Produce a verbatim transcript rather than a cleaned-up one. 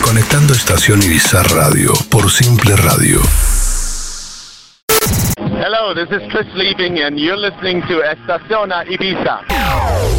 Conectando Estación Ibiza Radio por Simple Radio. Hello, this is Chris Liebing and you're listening to Estaciona Ibiza.